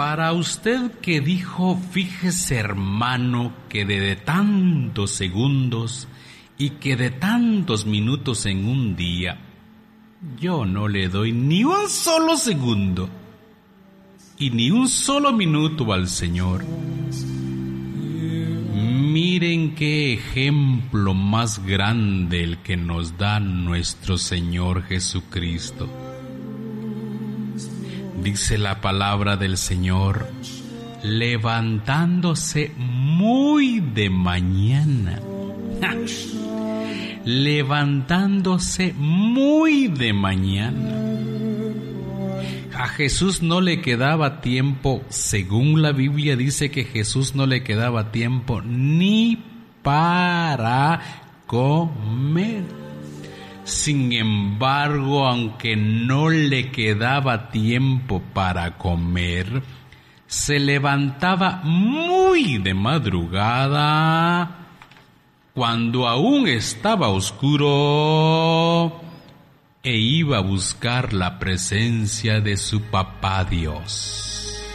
Para usted que dijo, fíjese hermano, que de tantos segundos y que de tantos minutos en un día, yo no le doy ni un solo segundo y ni un solo minuto al Señor. Miren qué ejemplo más grande el que nos da nuestro Señor Jesucristo. Dice la palabra del Señor, levantándose muy de mañana. Levantándose muy de mañana. A Jesús no le quedaba tiempo, según la Biblia dice que Jesús no le quedaba tiempo ni para comer. Sin embargo, aunque no le quedaba tiempo para comer, se levantaba muy de madrugada, cuando aún estaba oscuro, e iba a buscar la presencia de su papá Dios.